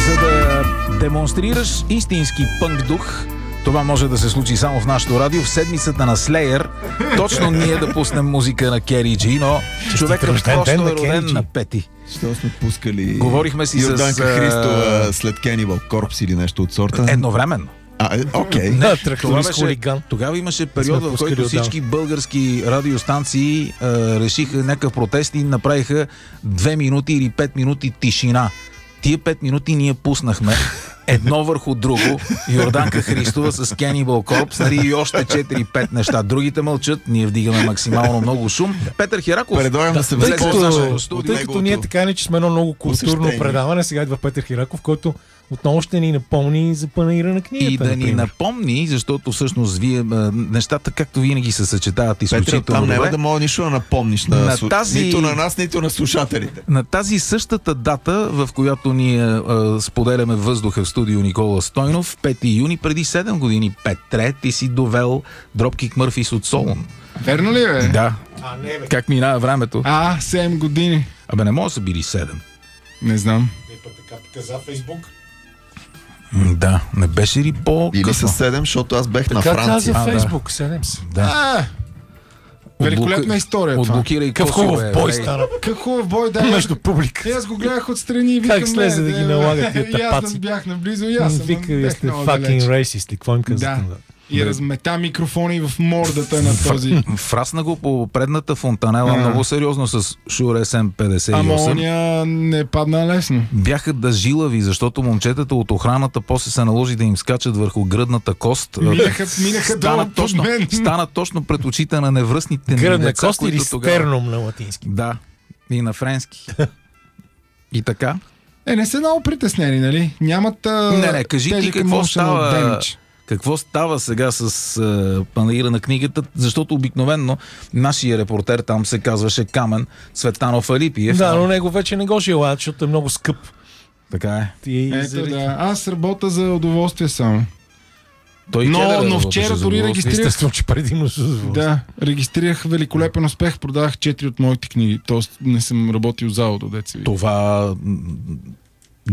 За да демонстрираш истински пънк дух, това може да се случи само в нашото радио в седмицата на Slayer. Точно ние да пуснем музика на Кери Джи, но човекът просто е роден на 5. Що сме пускали Говорихме си Йорданка Христова след Cannibal Corpse или нещо от сорта? Едновременно. Окей. Тогава имаше период, в който всички български радиостанции решиха някакъв протест и направиха 2 минути или 5 минути тишина. Тия 5 минути ние пуснахме едно върху друго, Йорданка Христова с Cannibal Corpse, нали, и още 4-5 неща. Другите мълчат, ние вдигаме максимално много шум. Петър Хираков, предлагам да се тъй като ние така не, че сме едно много културно предаване, сега идва Петър Хираков, който отново ще ни напомни за панаира на книгата. И да ни напомни, защото всъщност вие нещата, както винаги се съчетават изключително добре. Там няма да мога нищо да напомниш нито на нас, нито на слушателите. На тази същата дата, в която ние споделяме въздуха в студио Никола Стойнов, 5 юни преди 7 години, Петре, ти си довел Dropkick Murphys от Солун. Верно ли, бе? Да. Как минава времето? 7 години. Абе, не може да са били 7. Не знам. Така каза Фейсбук. Да, не беше ли по-късно? Или с 7, защото аз бех на Франция. Така каза Фейсбук, 7. Да. Великолепна история това. Отблокирай Какъв хубав бой стана. Какъв хубав бой, да. Между публика. Аз го гледах отстрани и викам... Как слезе да ги налагат тия тапаци? Аз бях наблизо и аз съм. Вика, сте fucking racist, ли? Какво им казвате? И размета микрофони в мордата на този. Фрасна го по предната фонтанела много сериозно с Shure SM58. Ама оня не падна лесно. Бяха жилави, защото момчетата от охраната после се наложи да им скачат върху гръдната кост. Минаха долу под мен. Стана точно пред очите на невръстните ни гръдна деца, кост или стерном на латински? Да, и на френски. И така. Не са много притеснени, нали? Нямат Не, кажи ти какво става... Какво става сега с панаира на книгата, защото обикновенно нашия репортер там се казваше Камен Цветанов Алипиев. Да, но него вече не го желаят, защото е много скъп. Така е. Ето да, аз работя за удоволствие само. Но вчера дори регистрирах... Естествено, че предимно с удоволствие. Да, регистрирах великолепен успех, продавах 4 от моите книги, т.е. не съм работил за аудио, деца. Това